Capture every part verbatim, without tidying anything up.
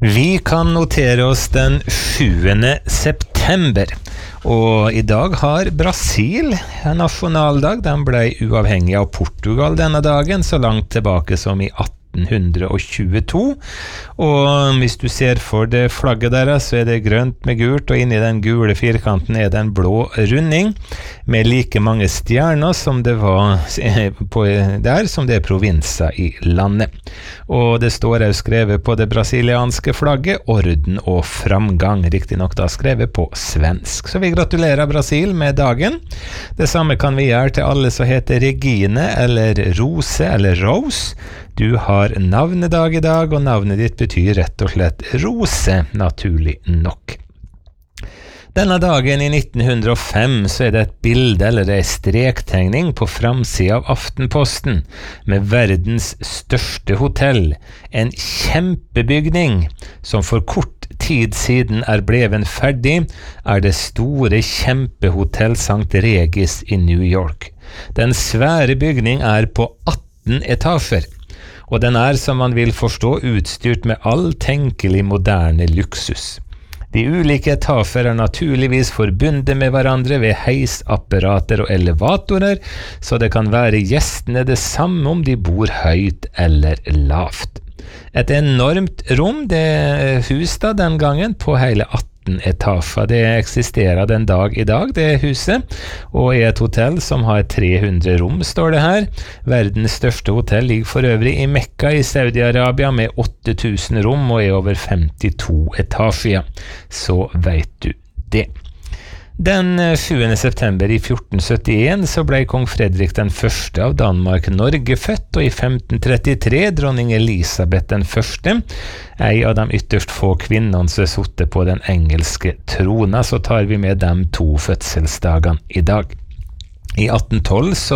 Vi kan notere oss den sjuende september, og i dag har Brasil nasjonaldag. Den ble uavhengig av Portugal denne dagen, så langt tilbake som i atten tjueto. Og hvis du ser for det flagget der, så er det grønt med gult, og inni den gule firkanten er det en blå runding med like mange stjerner som det var på der, som det er provinser i landet. Og det står også skrevet på det brasilianske flagget orden og framgang, riktig nok da skrevet på svensk. Så vi gratulerer Brasil med dagen. Det samme kan vi gjøre til alle som heter Regine eller Rose eller Rose. Du har navnedag i dag, og navnet ditt betyr rett og slett Rose, naturlig nok. Denne dagen i nitten hundre og fem så er det et bilde eller en strektegning på framsiden av Aftenposten med verdens største hotell, en kjempebygning som for kort tid siden er bleven ferdig, er det store kjempehotell Sankt Regis i New York. Den svære bygning er på atten etasjer, og den er, som man vil forstå, utstyrt med all tenkelig moderne luksus. De ulike etasjer er naturligvis forbundet med hverandre ved heisapparater og elevatorer, så det kan være gjestene det samme om de bor høyt eller lavt. Et enormt rom, det hus da den gangen, på hele atten etasjer. Det eksisterer den dag i dag, det huset, og er et hotell som har tre hundre rom, står det her. Verdens største hotell ligger for øvrig i Mekka i Saudi-Arabia med åtte tusen rom og er over femtito etasjer. Så vet du det. Den sjuende september i fjorten syttien så ble kong Fredrik den første av Danmark-Norge født, og i femten trettitre dronning Elisabeth den første, ei av de ytterst få kvinnene som er sittet på den engelske trona. Så tar vi med dem to fødselsdagene i dag. I atten tolv så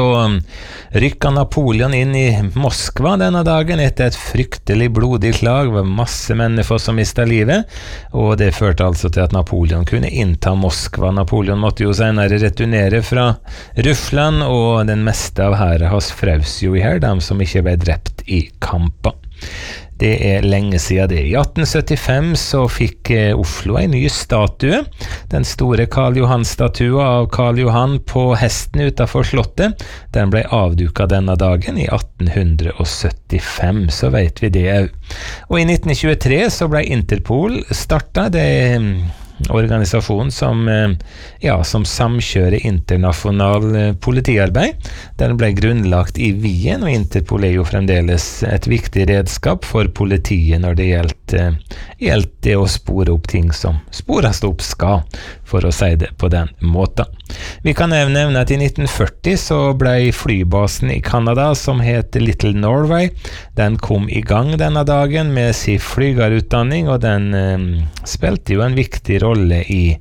rykket Napoleon inn i Moskva denne dagen etter et fryktelig blodig slag. Det var masse mennesker som mistet livet, og det førte altså til at Napoleon kunne innta Moskva. Napoleon måtte jo senere returnere fra Russland, og den meste av hæren hans frøs jo i her, dem som ikke ble drept i kamper. Det er lenge siden det. I atten syttifem så fikk eh, Oslo en ny statue. Den store Karl Johan-statuen av Karl Johan på hesten utenfor slottet. Den ble avduket denne dagen i atten syttifem, så vet vi det også. Og i nitten tjuetre så ble Interpol startet. Det er organisasjon som, ja, som samkjører internasjonal politiarbeid. Den ble grunnlagt i Wien, og Interpol er jo fremdeles et viktig redskap for politiet når det gjelder, gjelder det å spore opp ting som spores opp skal, for å si det på den måten. Vi kan nevne at i nitten førti så ble flybasen i Canada som het Little Norway, den kom i gang denne dagen med sin flygerutdanning, og den eh, spilte jo en viktig rolle i,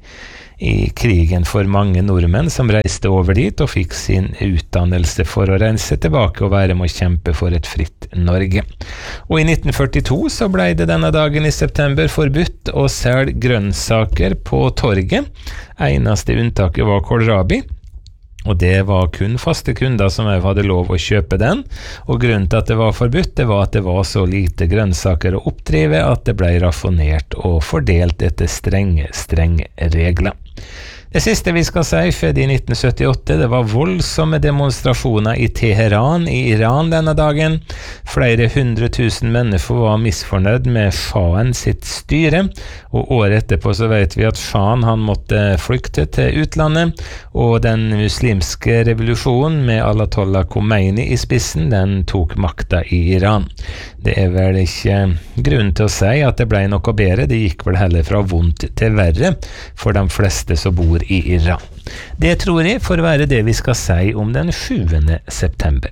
i krigen for mange nordmenn som reiste over dit og fikk sin utdannelse for å rense tilbake og være med å kjempe for et fritt Norge. Og i nitten førtito så ble det denne dagen i september forbudt å selge grønnsaker på torget. Eneste unntaket var kålrabi, og det var kun faste kunder som hadde lov å kjøpe den, og grunnen til at det var forbudt, det var at det var så lite grønnsaker å oppdrive at det ble rasjonert og fordelt etter strenge, strenge regler. Det siste vi skal si skjedde i nitten syttiåtte. Det var voldsomme demonstrasjoner i Teheran i Iran denne dagen. Flere hundre tusen mennesker var misfornøyd med sjahen sitt styre, og året etterpå så vet vi at sjahen han måtte flykte til utlandet, og den muslimske revolusjonen med Ayatollah Khomeini i spissen, den tok makta i Iran. Det er vel ikke grunn til å si at det ble noe bedre, det gikk vel heller fra vondt til verre for de fleste som bor i Iran. Det tror jeg får være det vi skal si om den sjuende september.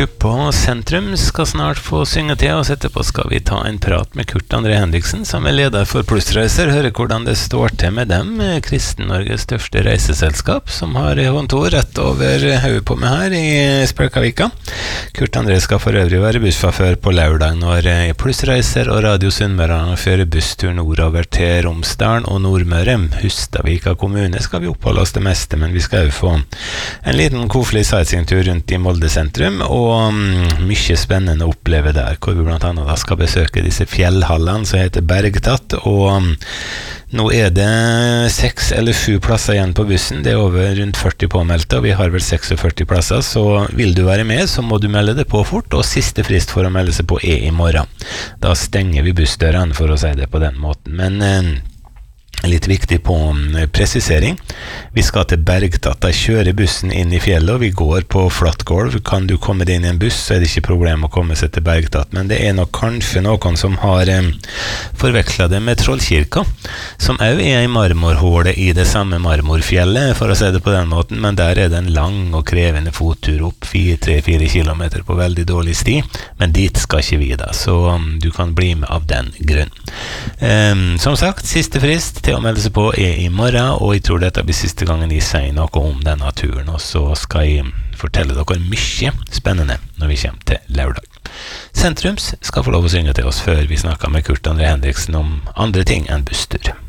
på Sentrum skal snart få synge til oss. Etterpå skal vi ta en prat med Kurt André Henriksen, som er leder for Plussreiser. Høre hvordan det står til med dem, Kristen-Norges største reiseselskap, som har kontor rett over hodet på meg her i Spjelkavika. Kurt André skal for øvrig være bussfafør på lørdag når Plussreiser og Radio Sunnmøre fører busstur nordover til Romsdalen og Nordmøre. Hustadvika kommune skal vi oppholde oss det meste, men vi skal jo få en liten kofelig sightseeingtur rundt i Molde sentrum, og um, mye spennende å oppleve der, hvor vi blant annet da skal besøke disse fjellhallene som heter Bergtatt, og um, nå er det seks eller sju plasser igjen på bussen. Det er over rundt førti påmeldte, og vi har vel seksogførti plasser, så vil du være med, så må du melde det på fort, og siste frist for å melde seg på er i morgen. Da stenger vi bussdørene, for å si det på den måten, men um, litt viktig på presisering. Vi skal til Bergtatt. Da kjører bussen inn i fjellet, og vi går på flatt gulv. Kan du komme deg inn i en buss, så er det ikke problem å komme seg til Bergtatt. Men det er nok kanskje noen som har eh, forvekslet det med Trollkirka, som også er i marmorhålet i det samme marmorfjellet, for å si det på den måten. Men der er det en lang og krevende fottur opp tre til fire kilometer på veldig dårlig sti. Men dit skal ikke vi da, så um, du kan bli med av den grunn. Um, som sagt, siste frist til å melde seg på er i morgen, og jeg tror dette blir siste gangen jeg sier noe om denne turen, og så skal jeg fortelle dere mye spennende når vi kommer til lørdag. Sentrums skal få lov å synge til oss før vi snakker med Kurt André Henriksen om andre ting enn busstur.